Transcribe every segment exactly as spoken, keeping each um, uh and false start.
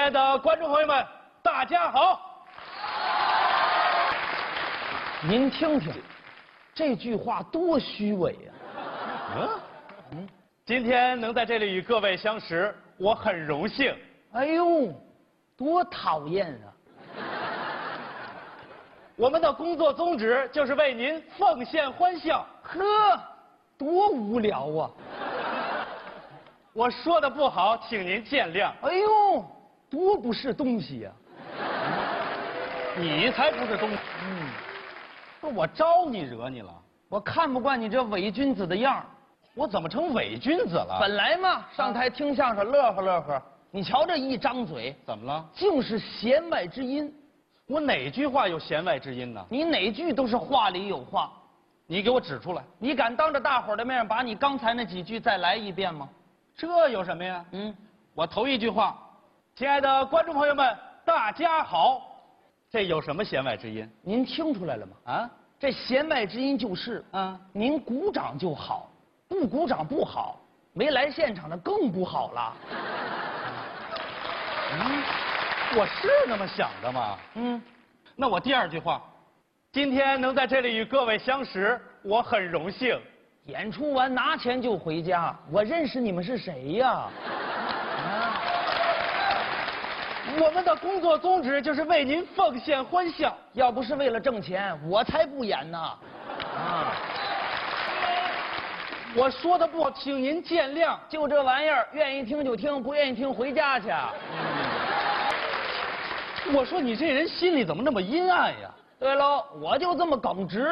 爱的观众朋友们，大家好。 您听听，这句话多虚伪呀！ 嗯嗯，今天能在这里与各位相识，我很荣幸。 哎呦，多讨厌啊！ 我们的工作宗旨就是为您奉献欢笑。 呵，多无聊啊！ 我说的不好，请您见谅。 哎呦，多不是东西呀！ 你才不是东西。 嗯， 那我招你惹你了？ 我看不惯你这伪君子的样儿。 我怎么成伪君子了？ 本来嘛，上台听相声乐呵乐呵，你瞧这一张嘴， 怎么了？ 尽是弦外之音。 我哪句话有弦外之音呢？ 你哪句都是话里有话。 你给我指出来。 你敢当着大伙儿的面把你刚才那几句再来一遍吗？ 这有什么呀？ 嗯， 我头一句话，亲爱的观众朋友们，大家好，这有什么弦外之音？ 您听出来了吗？ 啊， 这弦外之音就是， 啊， 您鼓掌就好，不鼓掌不好，没来现场的更不好了。 嗯，我是那么想的吗？ 嗯， 那我第二句话，今天能在这里与各位相识，我很荣幸。 演出完拿钱就回家，我认识你们是谁呀？啊， 我们的工作宗旨就是为您奉献欢笑。 要不是为了挣钱，我才不演呢。啊， 我说的不好，请您见谅。 就这玩意儿，愿意听就听，不愿意听回家去。 我说你这人心里怎么那么阴暗呀？ 对喽，我就这么耿直。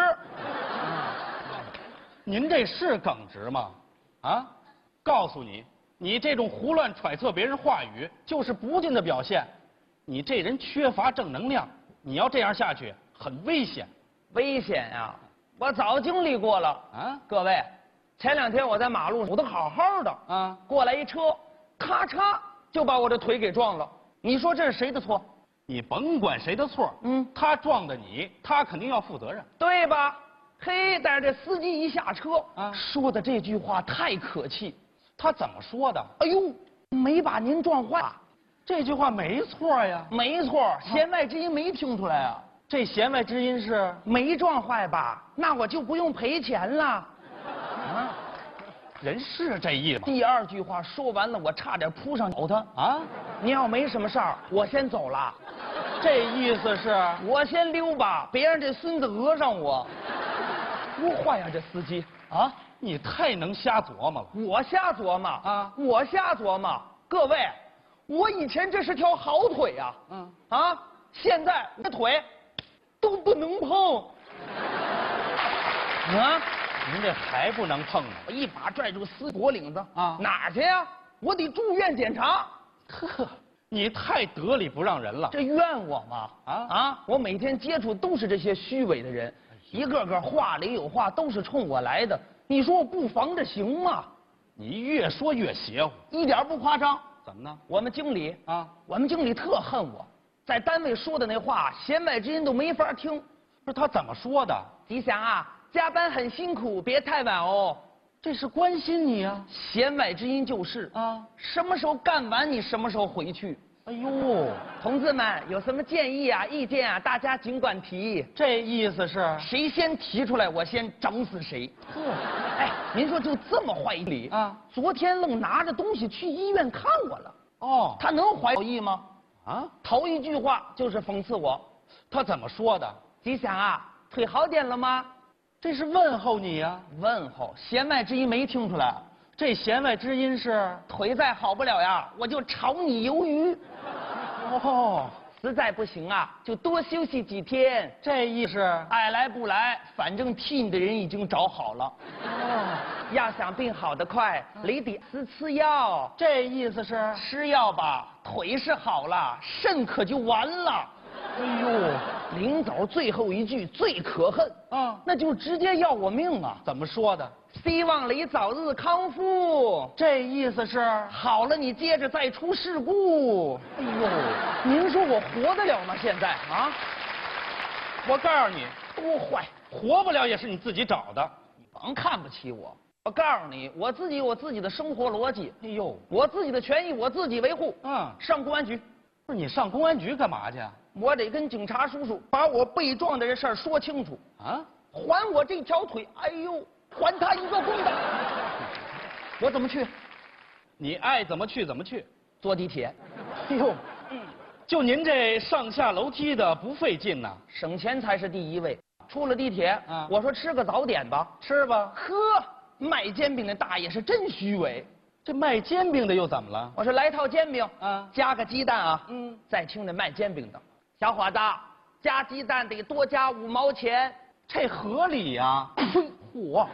您这是耿直吗？啊，告诉你，你这种胡乱揣测别人话语，就是不敬的表现。你这人缺乏正能量，你要这样下去，很危险。 危险呀！我早经历过了啊！各位，前两天我在马路上走得好好的啊，过来一车，咔嚓就把我的腿给撞了。你说这是谁的错？ 你甭管谁的错，嗯，他撞的你，他肯定要负责任， 对吧？嘿，但是这司机一下车啊， 说的这句话太可气。 他怎么说的？ 哎呦，没把您撞坏， 这句话没错呀。 没错，弦外之音没听出来啊。 这弦外之音是没撞坏吧？那我就不用赔钱了。啊， 人是这意思。 第二句话说完了，我差点扑上咬他啊！ 你要没什么事儿，我先走了。 这意思是我先溜吧，别让这孙子讹上我。多坏呀，这司机啊！ 你太能瞎琢磨了。 我瞎琢磨啊！ 我瞎琢磨。各位，我以前这是条好腿呀，嗯啊，现在我的腿都不能碰。啊！ 您这还不能碰呢！ 我一把拽住司机脖领子啊！ 哪儿去呀？我得住院检查。 呵，你太得理不让人了。 这怨我吗？啊啊！我每天接触都是这些虚伪的人。一个个话里有话，都是冲我来的。你说我不防着行吗？ 你越说越邪乎， 一点不夸张。 怎么呢？ 我们经理啊， 我们经理特恨我，在单位说的那话，弦外之音都没法听。 不是他怎么说的？ 吉祥啊，加班很辛苦，别太晚哦。 这是关心你啊。 弦外之音就是啊，什么时候干完，你什么时候回去。 哎呦， 同志们，有什么建议啊、意见啊，大家尽管提。 这意思是谁先提出来，我先整死谁。 呵， 哎，您说就这么坏理啊？昨天愣拿着东西去医院看我了。 哦， 他能怀好意吗？ 啊， 头一句话就是讽刺我。 他怎么说的？ 吉祥啊，腿好点了吗？ 这是问候你呀、啊。 问候，弦外之音没听出来。 这弦外之音是腿再好不了呀，我就炒你鱿鱼。 哦， 实在不行啊，就多休息几天。 这意思爱来不来，反正替你的人已经找好了。哦，要想病好得快，你得吃吃药。 这意思是吃药吧，腿是好了，肾可就完了。哎呦，临走最后一句最可恨啊，那就直接要我命啊！ 怎么说的？ 希望你早日康复。 这意思是好了，你接着再出事故。哎呦，您说我活得了吗？现在啊， 我告诉你， 多坏， 活不了也是你自己找的。 你甭看不起我。我告诉你，我自己有我自己的生活逻辑。 哎呦， 我自己的权益我自己维护。嗯，上公安局， 不是你上公安局干嘛去？ 我得跟警察叔叔把我被撞的这事儿说清楚啊！还我这条腿，哎呦，还他一个公道！我怎么去？ 你爱怎么去怎么去， 坐地铁。 哎呦，嗯，就您这上下楼梯的不费劲呐， 省钱才是第一位。出了地铁，啊，我说吃个早点吧， 吃吧。 呵，卖煎饼的大爷是真虚伪。 这卖煎饼的又怎么了？ 我说来套煎饼， 啊， 加个鸡蛋啊。嗯，再听那卖煎饼的，小伙子，加鸡蛋得多加五毛钱， 这合理呀。 嚯！我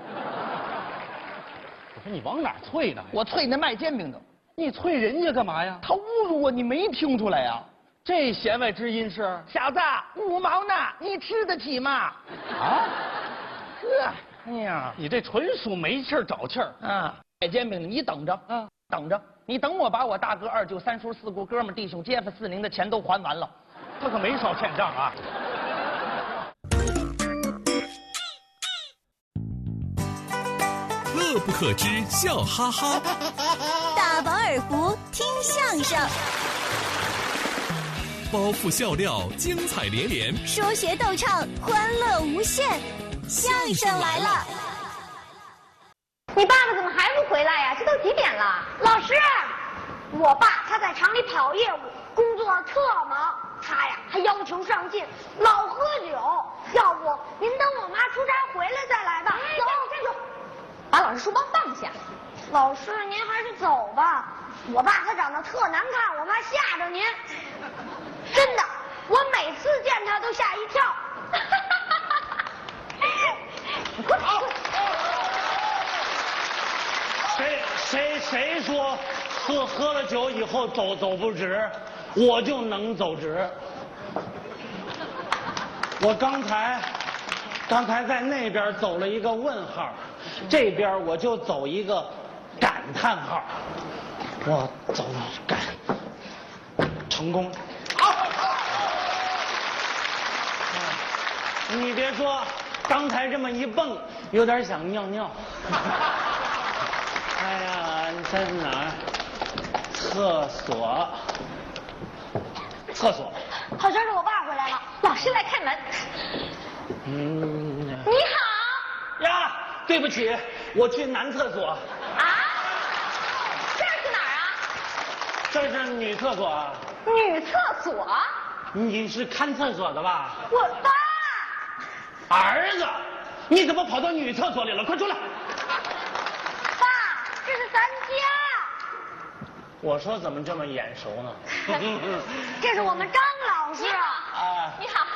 说你往哪啐呢？ 我啐那卖煎饼的。 你啐人家干嘛呀？ 他侮辱我，你没听出来呀？ 这弦外之音是？ 小子，五毛呢，你吃得起吗？啊？呵，哎呀， 你这纯属没气儿找气儿啊！卖煎饼的，你等着，嗯，等着，你等我把我大哥、二舅、三叔、四姑、哥们、弟兄、街坊、四邻的钱都还完了， 他可没少欠账啊。 乐不可支，笑哈哈。 大饱耳福，听相声。 包袱笑料，精彩连连。 说学逗唱，欢乐无限。相声来了！ 你爸爸怎么还不回来呀？这都几点了？老师，我爸他在厂里跑业务，工作特忙。他呀还要求上进，老喝酒。要不您等我妈出差回来再来吧。走，站住！ 把老师书包放下。 老师，您还是走吧。我爸他长得特难看，我怕吓着您。真的，我每次见他都吓一跳。 过来，过来。 谁谁谁说喝喝了酒以后走走不直，我就能走直。我刚才刚才在那边走了一个问号，这边我就走一个感叹号。我走感成功。你别说，刚才这么一蹦，有点想尿尿。哎呀，你在哪儿？厕所。厕所。 好像是我爸回来了， 老师来开门。 嗯。 你好。 呀，对不起，我去男厕所。 啊？这是哪儿啊？ 这是女厕所啊。 女厕所？ 你是看厕所的吧？ 我爸。 儿子，你怎么跑到女厕所里了？快出来！ 爸，这是咱家。 我说怎么这么眼熟呢？ 这是我们张老师。 啊， 你好。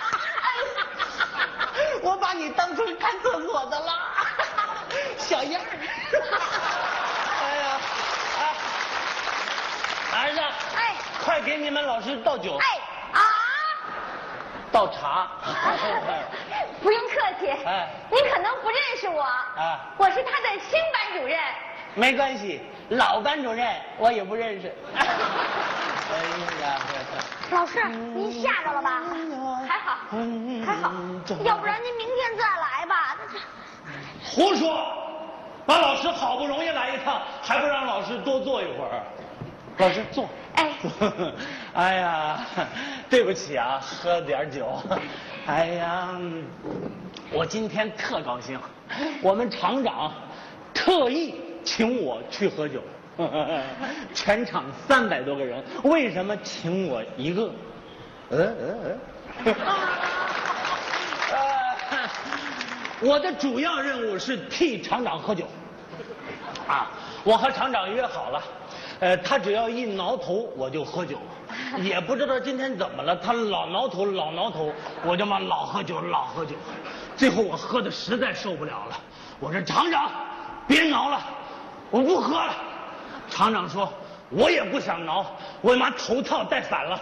我把你当成看厕所的了，小样儿。哎呀，哎，儿子， 哎， 快给你们老师倒酒。 哎啊， 倒茶。 不用客气。 哎， 你可能不认识我。 啊， 我是他的新班主任。 没关系，老班主任我也不认识。哎呀， 老师，您吓着了吧？ 还好， 还好，要不然您明天再来吧。 胡说！把老师好不容易来一趟，还不让老师多坐一会儿？老师坐。 哎。 哎呀，对不起啊，喝点酒。哎呀，我今天特高兴，我们厂长特意请我去喝酒。全场三百多个人，为什么请我一个？嗯嗯嗯。呃，我的主要任务是替厂长喝酒。啊，我和厂长约好了，呃，他只要一挠头我就喝酒，也不知道今天怎么了，他老挠头老挠头，我就嘛老喝酒老喝酒，最后我喝的实在受不了了，我说厂长别挠了，我不喝了。厂长说我也不想挠，我妈头套戴反了。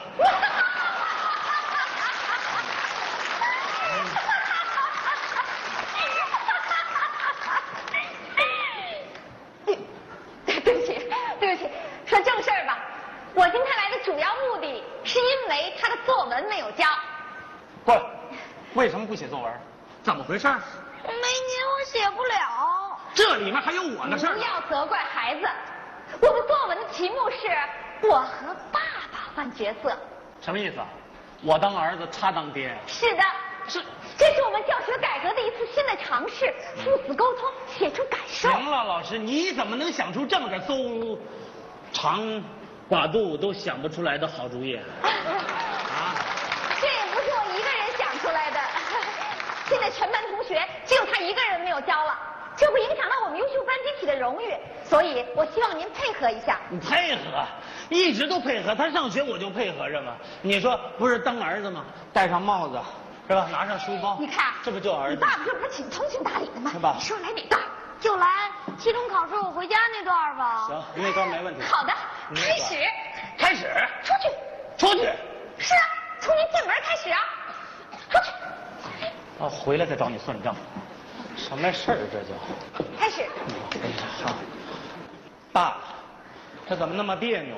对不起，对不起，说正事儿吧。我今天来的主要目的是因为他的作文没有交。 不，为什么不写作文？怎么回事？ 没您我写不了。 这里面还有我的事儿。 不要责怪孩子，我的作文的题目是我和爸爸换角色。 什么意思啊？我当儿子，他当爹？ 是的， 是， 这是我们教学改革的一次新的尝试，父子沟通，写出感受。 行了，老师，你怎么能想出这么个邹长寡肚都想不出来的好主意？啊？ 这也不是我一个人想出来的，现在全班同学只有他一个人没有交了，这会影响到我们优秀班集体的荣誉，所以我希望您配合一下。 你配合，一直都配合，他上学我就配合着嘛。你说不是当儿子吗？戴上帽子，是吧？拿上书包， 你看， 这不就儿子？ 你爸爸这不是挺通情达理的吗？ 是吧？ 你说来哪段？ 就来期中考试我回家那段吧。 行，那段没问题。 好的，开始， 开始， 出去， 出去。 是啊，从你进门开始啊，出去。 啊，回来再找你算账。什么事儿这就？ 开始。 哎呀，好。爸，这怎么那么别扭？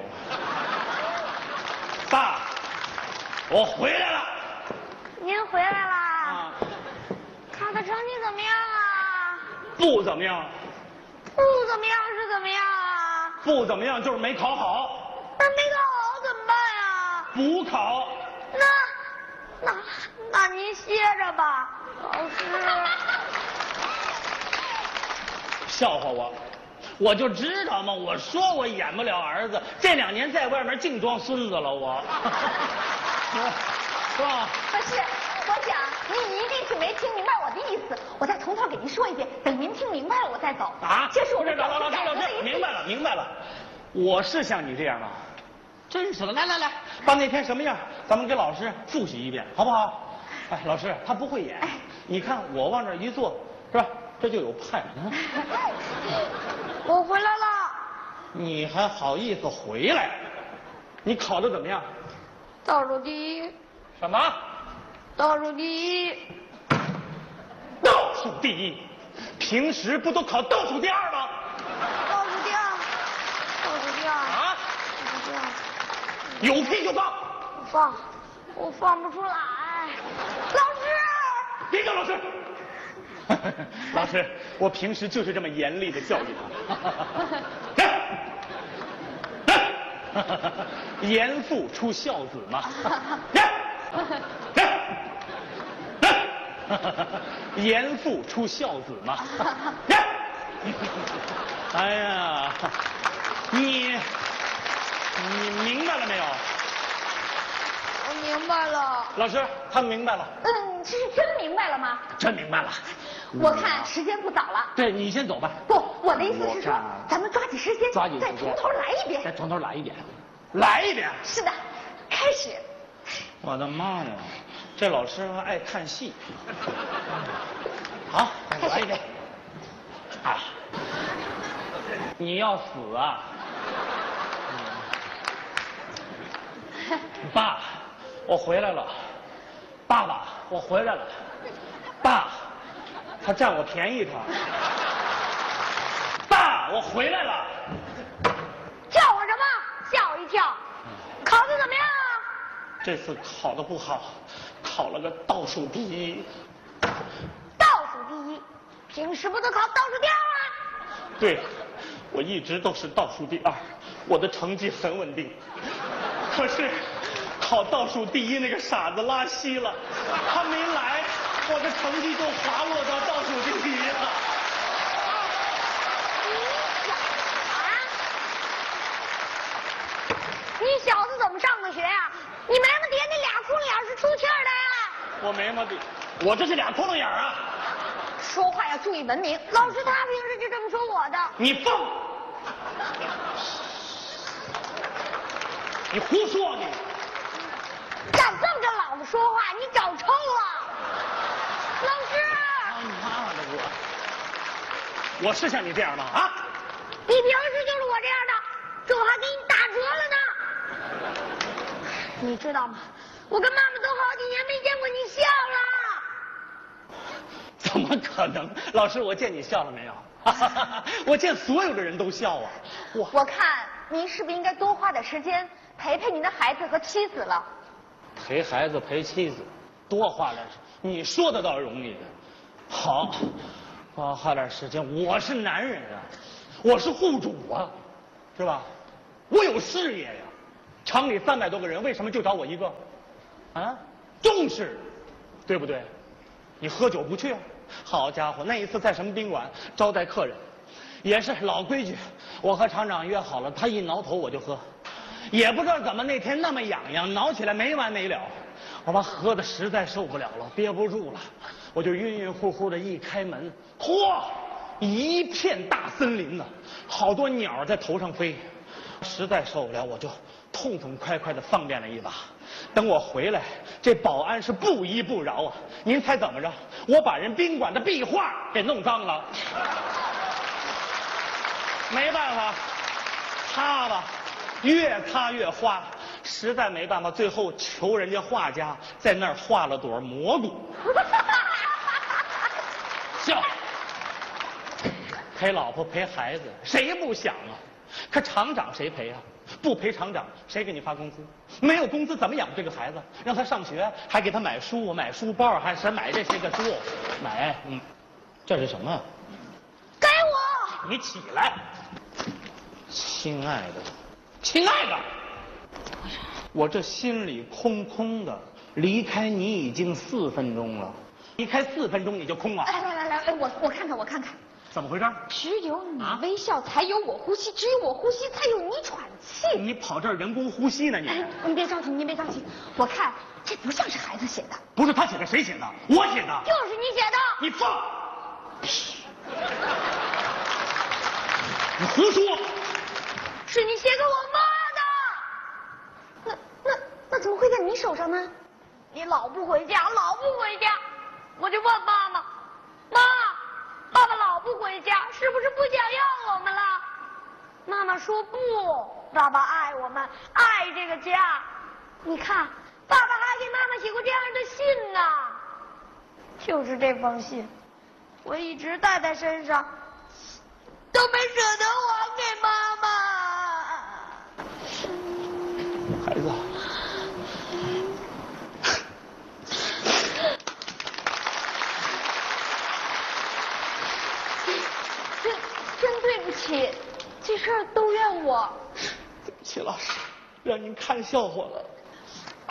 爸，我回来了。 您回来啦？ 啊。 考的成绩怎么样啊？ 不怎么样。 不怎么样是怎么样啊？ 不怎么样就是没考好。 那没考好怎么办呀？ 补考。 那，那，那您歇着吧，老师。 笑话我，我就知道嘛！我说我演不了儿子，这两年在外面净装孙子了，我，是吧？ 不是，我想您一定是没听明白我的意思，我再从头给您说一遍，等您听明白了我再走。 啊！ 这是我们教老师老师，明白了明白了，我是像你这样吗？真是的，来来来，把那天什么样，咱们给老师复习一遍，好不好？哎，老师他不会演，你看我往这一坐，是吧？这就有派呢。 我回来了。 你还好意思回来？你考的怎么样？ 倒数第一。 什么？ 倒数第一。 倒数第一？平时不都考倒数第二吗？ 倒数第二。倒数第二。 啊？ 倒数第二。 有屁就放。 我放，我放不出来。老师。 别叫老师。老师，我平时就是这么严厉的教育他。严父出孝子嘛。严父出孝子嘛。哎呀，你你明白了没有？ 我明白了。 老师，他明白了。 嗯，这是真明白了吗？ 真明白了。 我看时间不早了。 对，你先走吧。 不，我的意思是说，咱们抓紧时间， 抓紧再从头来一遍。 再从头来一遍，来一遍。 是的，开始。 我的妈呀，这老师还爱看戏。好，来一遍。啊，你要死啊！爸，我回来了。爸爸，我回来了。爸，他占我便宜他。爸，我回来了。 叫我什么？吓我一跳。考的怎么样啊？ 这次考的不好，考了个倒数第一。 倒数第一，平时不都考倒数第二吗？ 对，我一直都是倒数第二，我的成绩很稳定。可是考倒数第一那个傻子拉稀了，他没来，我的成绩就滑落到倒数第一了。 你小子怎么上的学呀？你眉毛底下那俩窟窿眼是出气儿的呀？ 我眉毛底，我这是俩窟窿眼啊！ 说话要注意文明。 老师他平时就这么说我的。 你放！你胡说你！ 敢这么跟老子说话，你找抽了！老师！ 他妈的我！我是像你这样吗？啊！ 你平时就是我这样的，这我还给你打折了呢。你知道吗？我跟妈妈都好几年没见过你笑了。 怎么可能？老师，我见你笑了没有？我见所有的人都笑啊！ 我我看您是不是应该多花点时间陪陪您的孩子和妻子了？ 陪孩子陪妻子，多花点时，你说的倒容易。好，多花点时间。我是男人啊，我是户主啊，是吧？我有事业呀， 厂里三百多个人，为什么就找我一个？啊，重视，对不对？你喝酒不去啊？好家伙，那一次在什么宾馆招待客人，也是老规矩，我和厂长约好了，他一挠头我就喝，也不知道怎么那天那么痒痒，挠起来没完没了。我把喝的实在受不了了，憋不住了，我就晕晕乎乎的一开门，嚯，一片大森林呢，好多鸟在头上飞，实在受不了，我就痛痛快快的放便了一把。等我回来，这保安是不依不饶啊！您猜怎么着？我把人宾馆的壁画给弄脏了，没办法，擦吧，越擦越花。实在没办法，最后求人家画家在那儿画了朵蘑菇。笑，陪老婆陪孩子，谁不想啊？可厂长谁陪啊？不陪厂长，谁给你发工资？没有工资怎么养这个孩子？让他上学，还给他买书、买书包，还是买这些个书，买，嗯，这是什么？ 该我。 你起来，亲爱的，亲爱的。我这心里空空的，离开你已经四分钟了，离开四分钟你就空啊？ 来来来来，我我看看我看看， 怎么回事？ 只有你微笑才有我呼吸，只有我呼吸才有你喘气。 你跑这儿人工呼吸呢你？ 哎，您别着急，您别着急，我看这不像是孩子写的。 不是他写的，谁写的？我写的。 就是你写的。 你放屁！你胡说！ 是你写给我妈的。那那那怎么会在你手上呢？你老不回家，老不回家，我就问妈妈，妈，爸爸老不回家，是不是不想要我们了？妈妈说不，爸爸爱我们，爱这个家。你看，爸爸还给妈妈写过这样的信呢。就是这封信，我一直带在身上，都没舍得还给妈妈。 孩子， 真真对不起，这事儿都怨我。 对不起，老师，让您看笑话了。